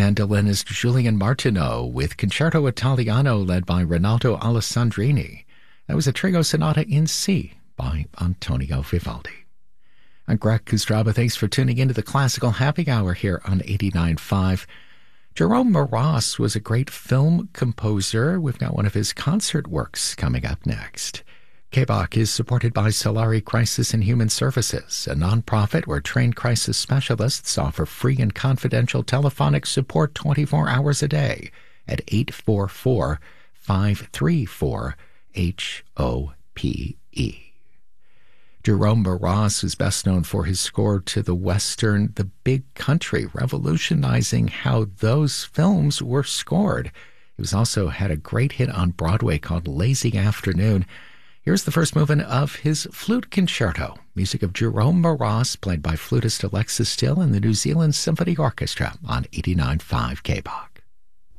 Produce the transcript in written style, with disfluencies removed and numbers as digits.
mandolinist Julian Martineau with Concerto Italiano led by Rinaldo Alessandrini. That was a Trio Sonata in C by Antonio Vivaldi. I'm Greg Kustraba. Thanks for tuning into the Classical Happy Hour here on 89.5. Jerome Moross was a great film composer. We've got one of his concert works coming up next. KBOC is supported by Solari Crisis and Human Services, a nonprofit where trained crisis specialists offer free and confidential telephonic support 24 hours a day at 844-534-HOPE. Jerome Moross is best known for his score to the Western The Big Country, revolutionizing how those films were scored. He was also had a great hit on Broadway called Lazy Afternoon. Here's the first movement of his flute concerto, music of Jerome Moross, played by flutist Alexis Still and the New Zealand Symphony Orchestra on 89.5 KBOC.